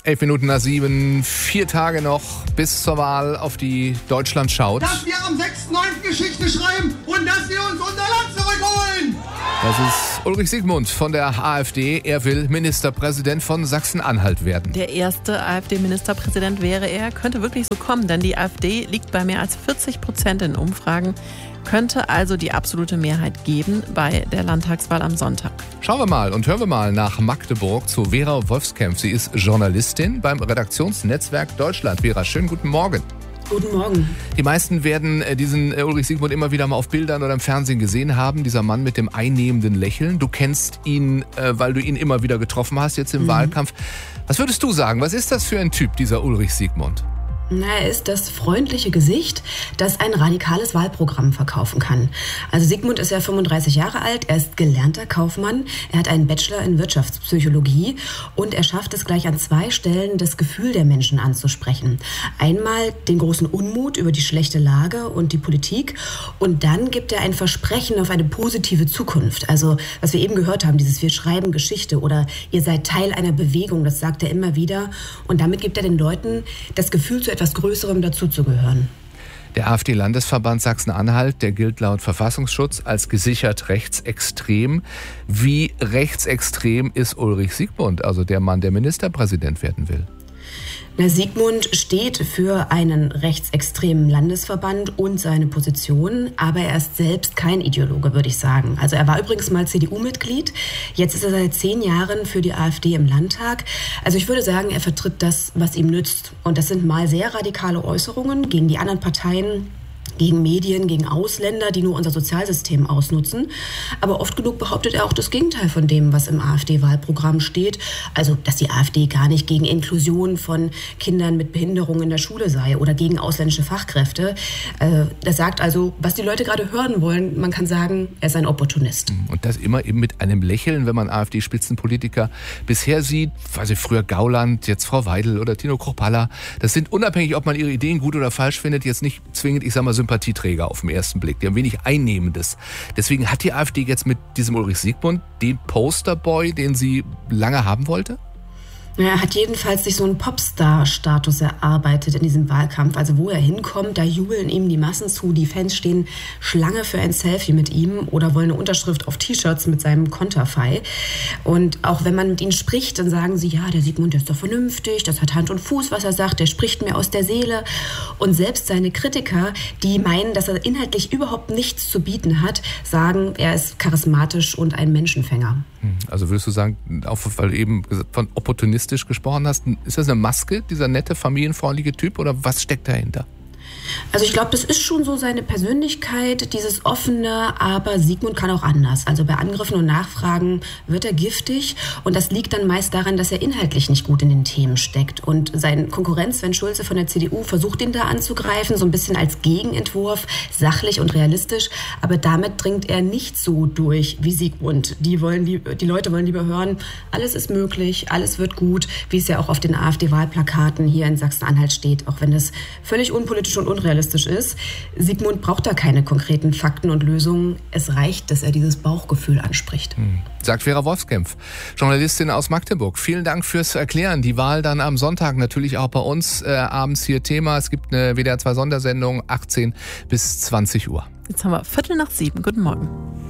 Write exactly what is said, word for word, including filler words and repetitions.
Elf Minuten nach sieben, vier Tage noch bis zur Wahl, auf die Deutschland schaut. Dass wir am sechsten neunten Geschichte schreiben und dass wir uns unser Land zurückholen. Das ist Ulrich Siegmund von der AfD. Er will Ministerpräsident von Sachsen-Anhalt werden. Der erste AfD-Ministerpräsident wäre er. Könnte wirklich so kommen, denn die AfD liegt bei mehr als vierzig Prozent in Umfragen. Könnte also die absolute Mehrheit geben bei der Landtagswahl am Sonntag. Schauen wir mal und hören wir mal nach Magdeburg zu Vera Wolfskämpf. Sie ist Journalistin beim Redaktionsnetzwerk Deutschland. Vera, schönen guten Morgen. Guten Morgen. Die meisten werden diesen Ulrich Siegmund immer wieder mal auf Bildern oder im Fernsehen gesehen haben. Dieser Mann mit dem einnehmenden Lächeln. Du kennst ihn, weil du ihn immer wieder getroffen hast jetzt im mhm. Wahlkampf. Was würdest du sagen? Was ist das für ein Typ, dieser Ulrich Siegmund? Na, er ist das freundliche Gesicht, das ein radikales Wahlprogramm verkaufen kann. Also Siegmund ist ja fünfunddreißig Jahre alt, er ist gelernter Kaufmann, er hat einen Bachelor in Wirtschaftspsychologie und er schafft es gleich an zwei Stellen, das Gefühl der Menschen anzusprechen. Einmal den großen Unmut über die schlechte Lage und die Politik und dann gibt er ein Versprechen auf eine positive Zukunft. Also was wir eben gehört haben, dieses wir schreiben Geschichte oder ihr seid Teil einer Bewegung, das sagt er immer wieder und damit gibt er den Leuten das Gefühl zu etwas Größerem dazuzugehören. Der AfD-Landesverband Sachsen-Anhalt, der gilt laut Verfassungsschutz als gesichert rechtsextrem. Wie rechtsextrem ist Ulrich Siegmund, also der Mann, der Ministerpräsident werden will? Na, Siegmund steht für einen rechtsextremen Landesverband und seine Position, aber er ist selbst kein Ideologe, würde ich sagen. Also er war übrigens mal C D U-Mitglied, jetzt ist er seit zehn Jahren für die AfD im Landtag. Also ich würde sagen, er vertritt das, was ihm nützt. Und das sind mal sehr radikale Äußerungen gegen die anderen Parteien, gegen Medien, gegen Ausländer, die nur unser Sozialsystem ausnutzen. Aber oft genug behauptet er auch das Gegenteil von dem, was im AfD-Wahlprogramm steht. Also, dass die AfD gar nicht gegen Inklusion von Kindern mit Behinderung in der Schule sei oder gegen ausländische Fachkräfte. Das sagt also, was die Leute gerade hören wollen. Man kann sagen, er ist ein Opportunist. Und das immer eben mit einem Lächeln, wenn man AfD-Spitzenpolitiker bisher sieht. Also früher Gauland, jetzt Frau Weidel oder Tino Kruppalla. Das sind unabhängig, ob man ihre Ideen gut oder falsch findet, jetzt nicht zwingend, ich sag mal, Sympathieträger auf den ersten Blick. Die haben wenig Einnehmendes. Deswegen hat die AfD jetzt mit diesem Ulrich Siegmund den Posterboy, den sie lange haben wollte? Er hat jedenfalls sich so einen Popstar-Status erarbeitet in diesem Wahlkampf. Also wo er hinkommt, da jubeln ihm die Massen zu. Die Fans stehen Schlange für ein Selfie mit ihm oder wollen eine Unterschrift auf T-Shirts mit seinem Konterfei. Und auch wenn man mit ihnen spricht, dann sagen sie, ja, der Siegmund ist doch vernünftig, das hat Hand und Fuß, was er sagt, der spricht mir aus der Seele. Und selbst seine Kritiker, die meinen, dass er inhaltlich überhaupt nichts zu bieten hat, sagen, er ist charismatisch und ein Menschenfänger. Also würdest du sagen, auch weil du eben von opportunistisch gesprochen hast, ist das eine Maske, dieser nette, familienfreundliche Typ, oder was steckt dahinter? Also ich glaube, das ist schon so seine Persönlichkeit, dieses offene, aber Siegmund kann auch anders. Also bei Angriffen und Nachfragen wird er giftig und das liegt dann meist daran, dass er inhaltlich nicht gut in den Themen steckt. Und sein Konkurrent Sven Schulze von der C D U versucht ihn da anzugreifen, so ein bisschen als Gegenentwurf, sachlich und realistisch, aber damit dringt er nicht so durch wie Siegmund. Die wollen, die, die Leute wollen lieber hören, alles ist möglich, alles wird gut, wie es ja auch auf den AfD-Wahlplakaten hier in Sachsen-Anhalt steht, auch wenn das völlig unpolitisch und unrealistisch ist. Siegmund braucht da keine konkreten Fakten und Lösungen. Es reicht, dass er dieses Bauchgefühl anspricht. Hm. Sagt Vera Wolfskämpf, Journalistin aus Magdeburg. Vielen Dank fürs Erklären. Die Wahl dann am Sonntag natürlich auch bei uns äh, abends hier Thema. Es gibt eine W D R zwei Sondersendung, achtzehn bis zwanzig Uhr. Jetzt haben wir Viertel nach sieben. Guten Morgen.